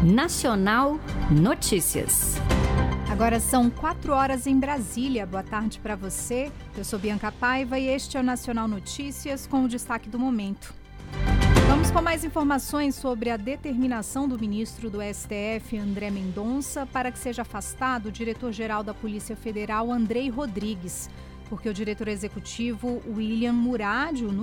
Nacional Notícias. Agora são 4h em Brasília. Boa tarde para você. Eu sou Bianca Paiva e este é o Nacional Notícias com o destaque do momento. Vamos com mais informações sobre a determinação do ministro do STF, André Mendonça, para que seja afastado o diretor-geral da Polícia Federal, Andrei Rodrigues, porque o diretor executivo, William Murad,